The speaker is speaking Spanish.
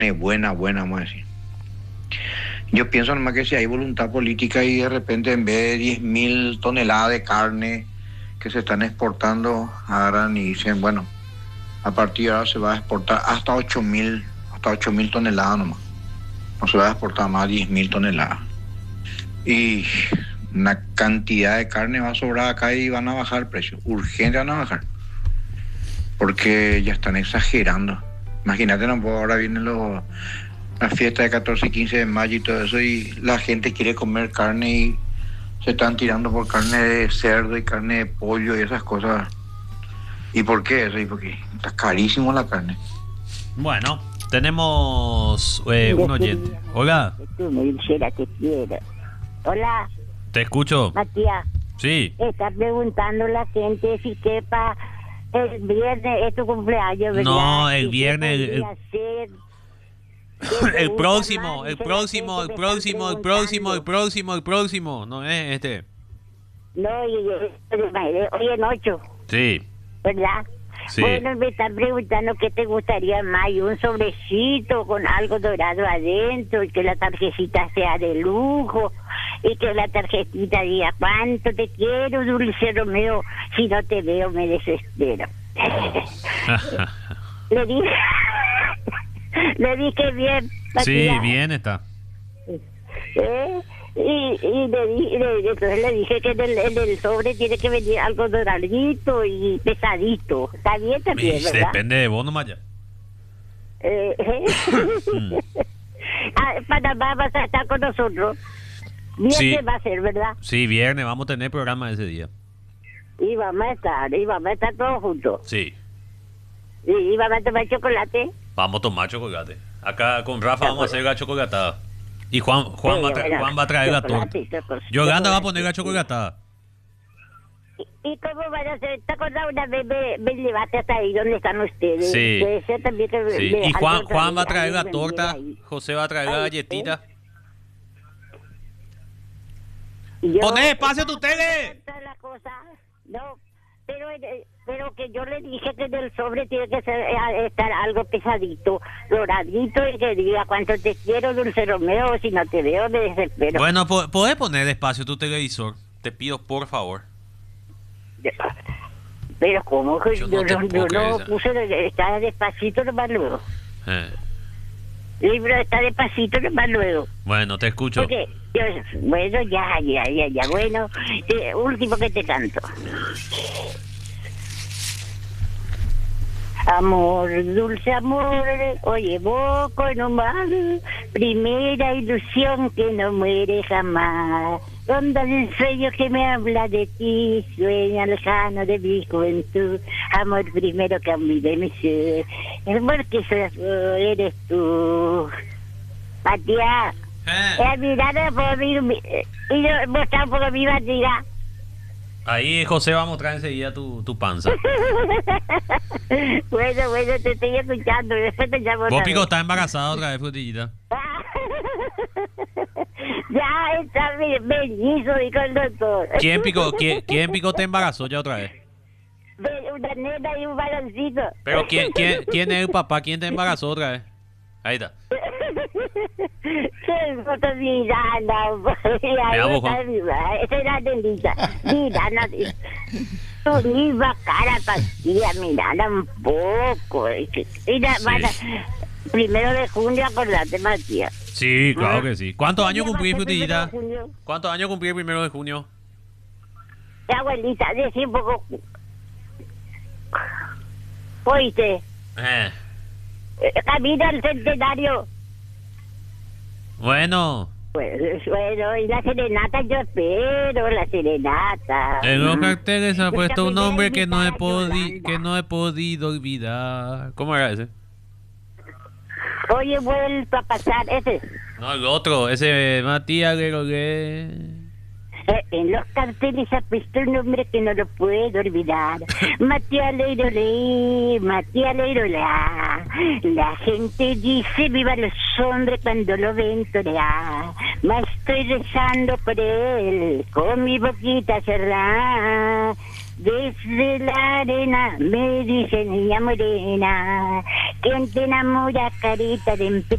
buena, buena, vamos a decir. Yo pienso nomás que si hay voluntad política y de repente en vez de 10.000 toneladas de carne que se están exportando, agarran y dicen, bueno, a partir de ahora se va a exportar hasta 8.000 toneladas nomás. No se va a exportar más de 10.000 toneladas. Y una cantidad de carne va a sobrar acá y van a bajar el precio. Urgente van a bajar. Porque ya están exagerando. Imagínate, no, pues ahora vienen las fiestas de 14 y 15 de mayo y todo eso, y la gente quiere comer carne y se están tirando por carne de cerdo y carne de pollo y esas cosas. ¿Y por qué eso? Y porque está carísimo la carne. Bueno, tenemos un oyente. Hola. Hola. Te escucho. Matías. Sí. Está preguntando la gente si que para el viernes es tu cumpleaños, ¿verdad? No, el ¿Y qué viernes... podría hacer? El próximo. No es este. No, hoy en 8, Sí. ¿verdad? Sí. Bueno, me están preguntando qué te gustaría más, y un sobrecito con algo dorado adentro, y que la tarjetita sea de lujo, y que la tarjetita diga cuánto te quiero, Dulce Romeo, si no te veo me desespero. Le dije bien, Matías. Sí, bien está. Entonces le dije que en el sobre tiene que venir algo doradito y pesadito. Está bien también, ¿verdad? Depende de vos nomás ya. Panamá vas a estar con nosotros. Viernes Sí. va a ser, ¿verdad? Sí, viernes vamos a tener programa ese día. Y vamos a estar todos juntos. Sí. Y vamos a tomar chocolate. Vamos a tomar chocolate. Acá con Rafa vamos a hacer la chocolatada. Y Juan va a traer la torta. Yolanda va a poner la chocolatada. ¿Y cómo van a hacer? ¿Te acuerdas una vez me llevaste hasta ahí donde están ustedes? Sí. Puede ser también que Sí. me- Y Juan algo va a traer la algo vendiera torta. ahí. José va a traer la galletita. Y yo- ¡Poné espacio a tu tele! La cosa, no, pero que yo le dije que en el sobre tiene que ser, estar algo pesadito, doradito, y que diga cuánto te quiero, Dulce Romeo, si no te veo me desespero. Bueno, ¿podés poner despacio tu televisor? Te pido, por favor. Pero como que Yo yo no te puedo no creer. puse, está despacito nomás luego. Eh. Libro está despacito nomás luego. Bueno, te escucho. Porque bueno, ya, bueno, último que te canto. Amor, dulce amor, oye, boco nomás, primera ilusión que no muere jamás. Onda del sueño que me habla de ti, sueña lejano de mi juventud, amor primero que a mí de mi ser, el amor que eres tú. Matías, mira, no puedo ir, y yo mostrar un poco mi bandera. Ahí José va a mostrar enseguida tu panza. Bueno, te estoy escuchando, después te llamo. Vos otra Pico vez. está embarazada otra vez, frutillita. Ya está mellizo, dijo el doctor. ¿Quién Pico te embarazó ya otra vez? Una nena y un varoncito. Pero ¿quién es el papá? ¿Quién te embarazó otra vez? Ahí está. Qué foto Miranda. Mira vos, Juan. Esa era Nelita. Miranda. Tu misma cara pastilla, Miranda, un poco. Mira, primero de junio, acordate, Matías. Sí, claro que sí. ¿Cuántos años cumplí, frutillita? Primero de junio. ¿Cuántos años cumplí el 1 de junio? Abuelita, decí un poco. ¿Oíste? Camina el centenario. Bueno, Bueno, y la serenata yo espero, la serenata. en los carteles ha puesto un nombre que no he Yolanda. podido olvidar. ¿Cómo era ese? Hoy he vuelto a pasar ese. No, el otro, ese Matías Guerrero. En los carteles ha puesto un nombre que no lo puedo olvidar. Matías Leirolé, Matías Leirolá. La gente dice viva los hombres cuando lo ven torear. Me estoy rezando por él con mi boquita cerrada. Desde la arena me dicen niña morena, ¿quién te enamora, carita de